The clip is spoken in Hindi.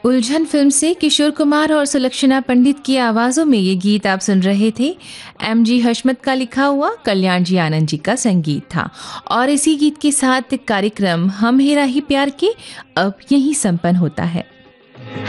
उलझन फिल्म से किशोर कुमार और सुलक्षणा पंडित की आवाज़ों में ये गीत आप सुन रहे थे। एमजी हशमत का लिखा हुआ, कल्याण जी आनंद जी का संगीत था। और इसी गीत के साथ कार्यक्रम हम हेरा ही प्यार के अब यहीं संपन्न होता है।